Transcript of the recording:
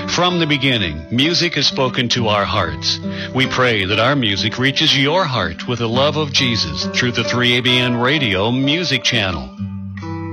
From the beginning, music has spoken to our hearts. We pray that our music reaches your heart with the love of Jesus through the 3ABN Radio Music Channel.